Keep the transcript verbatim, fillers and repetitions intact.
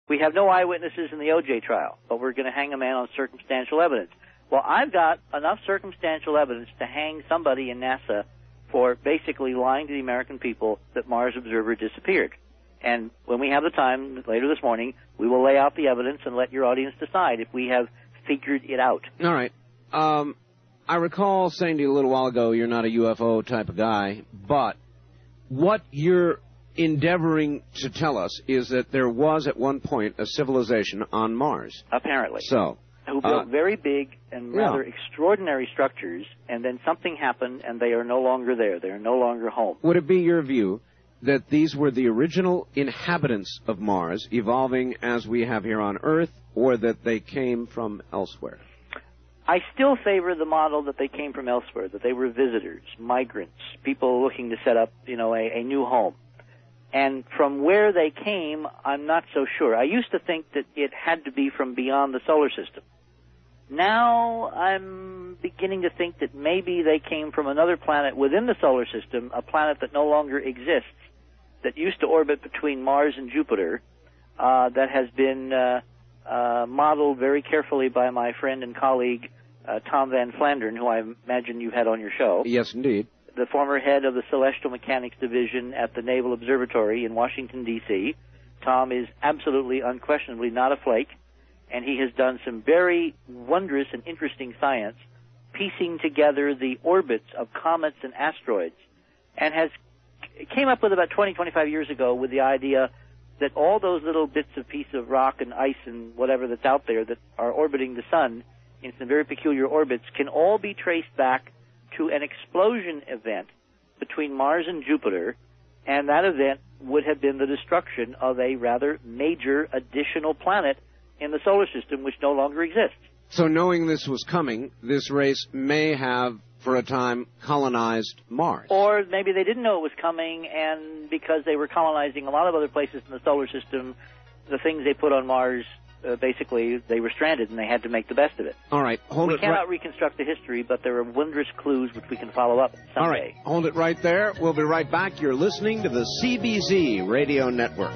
We have no eyewitnesses in the O J trial, but we're going to hang a man on circumstantial evidence. Well, I've got enough circumstantial evidence to hang somebody in NASA for basically lying to the American people that Mars Observer disappeared. And when we have the time later this morning, we will lay out the evidence and let your audience decide if we have figured it out. All right. Um, I recall saying to you a little while ago you're not a U F O type of guy, but what you're endeavoring to tell us is that there was at one point a civilization on Mars. Apparently. So. Who built uh, very big and rather yeah. extraordinary structures, and then something happened and they are no longer there. They are no longer home. Would it be your view that these were the original inhabitants of Mars, evolving as we have here on Earth, or that they came from elsewhere? I still favor the model that they came from elsewhere, that they were visitors, migrants, people looking to set up, you know, a, a new home. And from where they came, I'm not so sure. I used to think that it had to be from beyond the solar system. Now I'm beginning to think that maybe they came from another planet within the solar system, a planet that no longer exists, that used to orbit between Mars and Jupiter, uh, that has been uh, uh, modeled very carefully by my friend and colleague uh, Tom Van Flandern, who I imagine you've had on your show. Yes, indeed. The former head of the Celestial Mechanics Division at the Naval Observatory in Washington, D C Tom is absolutely, unquestionably not a flake, and he has done some very wondrous and interesting science piecing together the orbits of comets and asteroids, and has came up with about twenty, twenty-five years ago with the idea that all those little bits of piece of rock and ice and whatever that's out there that are orbiting the sun in some very peculiar orbits can all be traced back to an explosion event between Mars and Jupiter, and that event would have been the destruction of a rather major additional planet in the solar system which no longer exists. So knowing this was coming, this race may have, for a time, colonized Mars. Or maybe they didn't know it was coming, and because they were colonizing a lot of other places in the solar system, the things they put on Mars, uh, basically, they were stranded, and they had to make the best of it. All right, hold we it cannot right... reconstruct the history, but there are wondrous clues which we can follow up someday. All right, hold it right there. We'll be right back. You're listening to the C B Z Radio Network.